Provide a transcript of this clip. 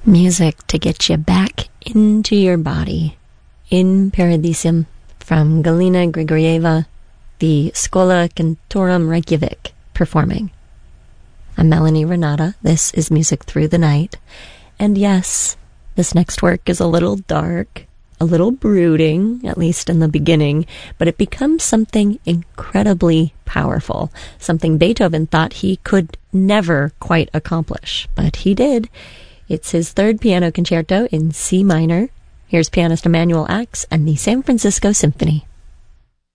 Music to get you back into your body. In Paradisum from Galina Grigorieva, the Schola Cantorum Reykjavik, performing. I'm Melanie Renata. This is Music Through the Night. And yes, this next work is a little dark, a little brooding, at least in the beginning, but it becomes something incredibly powerful, something Beethoven thought he could never quite accomplish, but he did. It's his third piano concerto in C minor. Here's pianist Emanuel Ax and the San Francisco Symphony.